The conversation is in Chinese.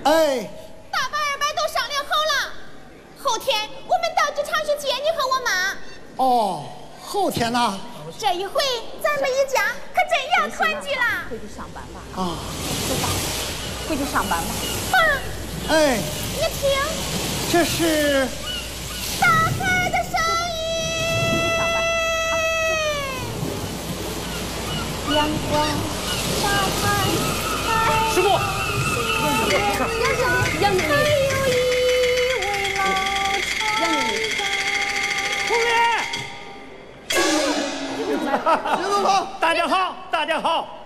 哎， 大伯二伯都商量好了，后天我们到职场去接你和我妈。 哦，后天呐？ 这一回咱们一家可真要团聚了。 回去上班吧。 啊， 走吧，回去上班吧。 妈， 哎， 你听， 这是大海的声音。 上班。好，阳光，沙滩， 师傅， 杨经理， 还有一位老杨经理， 红莲， 刘总好， 大家好，大家好。